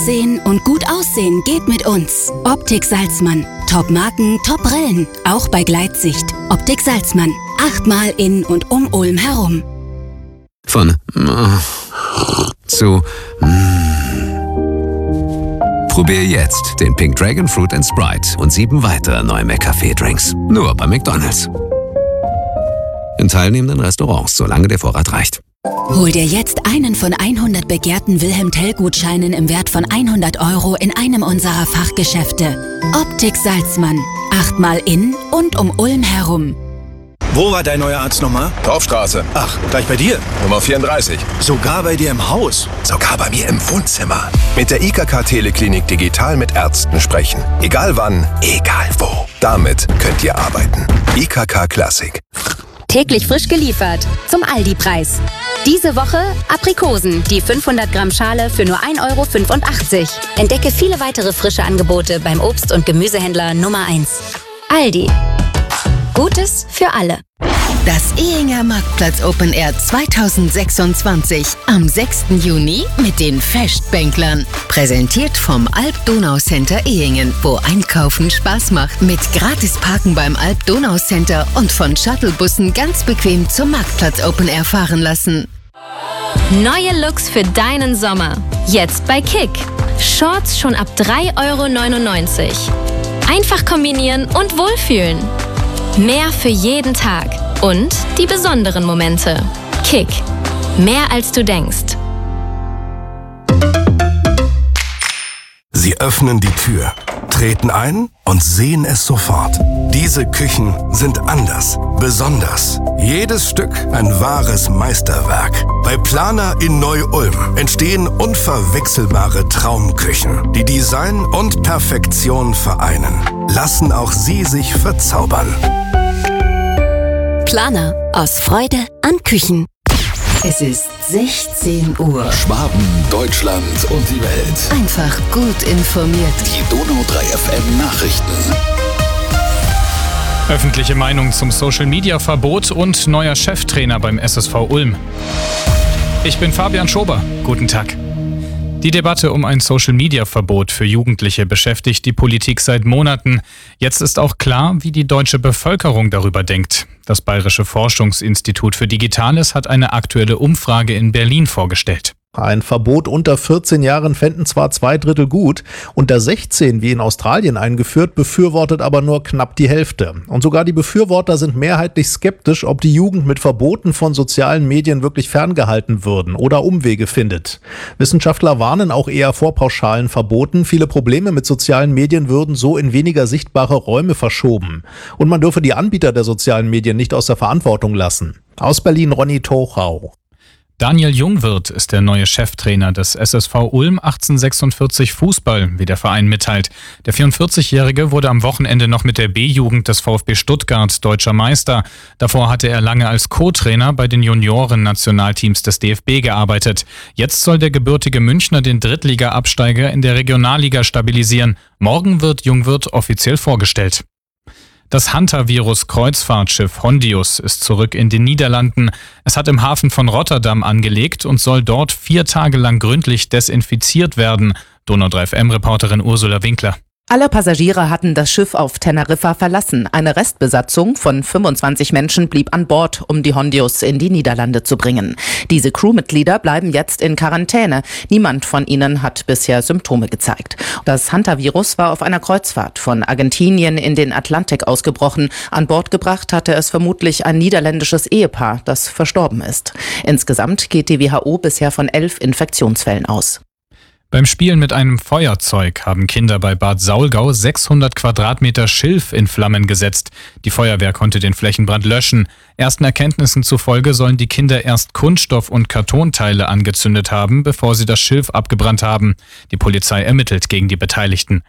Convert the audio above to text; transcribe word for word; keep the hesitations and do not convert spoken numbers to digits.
Sehen und gut aussehen geht mit uns. Optik Salzmann. Top-Marken, Top-Brillen. Auch bei Gleitsicht. Optik Salzmann. Achtmal in und um Ulm herum. Von äh, zu mm. Probier jetzt den Pink Dragon Fruit and Sprite und sieben weitere neue McCafé-Drinks. Nur bei McDonald's. In teilnehmenden Restaurants, solange der Vorrat reicht. Hol dir jetzt einen von hundert begehrten Wilhelm-Tell-Gutscheinen im Wert von hundert Euro in einem unserer Fachgeschäfte. Optik Salzmann. Achtmal in und um Ulm herum. Wo war dein neuer Arzt nochmal? Torfstraße. Ach, gleich bei dir? Nummer vierunddreißig. Sogar bei dir im Haus? Sogar bei mir im Wohnzimmer. Mit der I K K Teleklinik digital mit Ärzten sprechen. Egal wann, egal wo. Damit könnt ihr arbeiten. I K K Classic. Täglich frisch geliefert. Zum Aldi-Preis. Diese Woche Aprikosen, die fünfhundert Gramm Schale für nur ein Euro fünfundachtzig. Entdecke viele weitere frische Angebote beim Obst- und Gemüsehändler Nummer eins. Aldi. Gutes für alle. Das Ehinger Marktplatz Open Air zweitausendsechsundzwanzig am sechsten Juni mit den Festbänklern. Präsentiert vom Alp-Donau-Center Ehingen, wo Einkaufen Spaß macht. Mit Gratisparken beim Alp-Donau-Center und von Shuttlebussen ganz bequem zum Marktplatz Open Air fahren lassen. Neue Looks für deinen Sommer. Jetzt bei Kick. Shorts schon ab drei Euro neunundneunzig. Einfach kombinieren und wohlfühlen. Mehr für jeden Tag. Und die besonderen Momente. Kick. Mehr als du denkst. Sie öffnen die Tür, treten ein und sehen es sofort. Diese Küchen sind anders, besonders. Jedes Stück ein wahres Meisterwerk. Bei Planer in Neu-Ulm entstehen unverwechselbare Traumküchen, die Design und Perfektion vereinen. Lassen auch Sie sich verzaubern. Planer. Aus Freude an Küchen. Es ist sechzehn Uhr. Schwaben, Deutschland und die Welt. Einfach gut informiert. Die Donau drei F M Nachrichten. Öffentliche Meinung zum Social-Media-Verbot und neuer Cheftrainer beim S S V Ulm. Ich bin Fabian Schober. Guten Tag. Die Debatte um ein Social-Media-Verbot für Jugendliche beschäftigt die Politik seit Monaten. Jetzt ist auch klar, wie die deutsche Bevölkerung darüber denkt. Das Bayerische Forschungsinstitut für Digitales hat eine aktuelle Umfrage in Berlin vorgestellt. Ein Verbot unter vierzehn Jahren fänden zwar zwei Drittel gut, unter sechzehn, wie in Australien eingeführt, befürwortet aber nur knapp die Hälfte. Und sogar die Befürworter sind mehrheitlich skeptisch, ob die Jugend mit Verboten von sozialen Medien wirklich ferngehalten würden oder Umwege findet. Wissenschaftler warnen auch eher vor pauschalen Verboten. Viele Probleme mit sozialen Medien würden so in weniger sichtbare Räume verschoben. Und man dürfe die Anbieter der sozialen Medien nicht aus der Verantwortung lassen. Aus Berlin Ronny Tochau. Daniel Jungwirth ist der neue Cheftrainer des S S V Ulm achtzehnhundertsechsundvierzig Fußball, wie der Verein mitteilt. Der vierundvierzigjährige wurde am Wochenende noch mit der B-Jugend des VfB Stuttgart deutscher Meister. Davor hatte er lange als Co-Trainer bei den Junioren-Nationalteams des D F B gearbeitet. Jetzt soll der gebürtige Münchner den Drittliga-Absteiger in der Regionalliga stabilisieren. Morgen wird Jungwirth offiziell vorgestellt. Das Hantavirus-Kreuzfahrtschiff Hondius ist zurück in den Niederlanden. Es hat im Hafen von Rotterdam angelegt und soll dort vier Tage lang gründlich desinfiziert werden. Donau drei F M-Reporterin Ursula Winkler. Alle Passagiere hatten das Schiff auf Teneriffa verlassen. Eine Restbesatzung von fünfundzwanzig Menschen blieb an Bord, um die Hondius in die Niederlande zu bringen. Diese Crewmitglieder bleiben jetzt in Quarantäne. Niemand von ihnen hat bisher Symptome gezeigt. Das Hantavirus war auf einer Kreuzfahrt von Argentinien in den Atlantik ausgebrochen. An Bord gebracht hatte es vermutlich ein niederländisches Ehepaar, das verstorben ist. Insgesamt geht die W H O bisher von elf Infektionsfällen aus. Beim Spielen mit einem Feuerzeug haben Kinder bei Bad Saulgau sechshundert Quadratmeter Schilf in Flammen gesetzt. Die Feuerwehr konnte den Flächenbrand löschen. Ersten Erkenntnissen zufolge sollen die Kinder erst Kunststoff- und Kartonteile angezündet haben, bevor sie das Schilf abgebrannt haben. Die Polizei ermittelt gegen die Beteiligten.